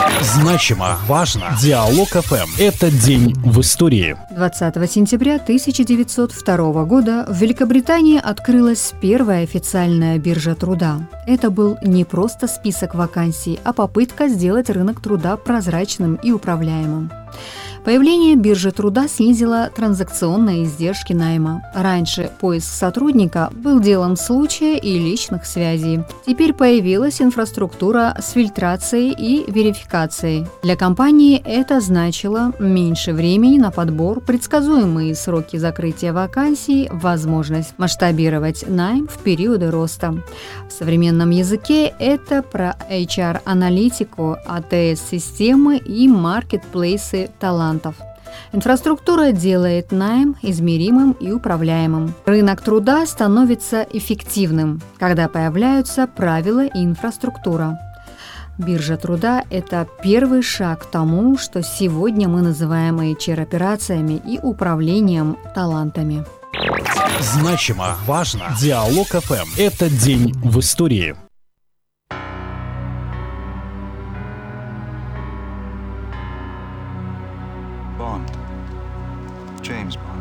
Значимо, важно. Диалог ФМ. Это день в истории. 20 сентября 1902 года в Великобритании открылась первая официальная биржа труда. Это был не просто список вакансий, а попытка сделать рынок труда прозрачным и управляемым. Появление биржи труда снизило транзакционные издержки найма. Раньше поиск сотрудника был делом случая и личных связей. Теперь появилась инфраструктура с фильтрацией и верификацией. Для компании это значило меньше времени на подбор, предсказуемые сроки закрытия вакансий, возможность масштабировать найм в периоды роста. В современном языке это про HR-аналитику, АТС-системы и маркетплейсы талантов. Инфраструктура делает найм измеримым и управляемым. Рынок труда становится эффективным, когда появляются правила и инфраструктура. Биржа труда – это первый шаг к тому, что сегодня мы называем HR-операциями и управлением талантами. Значимо, важно. Диалог ФМ. Это день в истории. Bond. James Bond.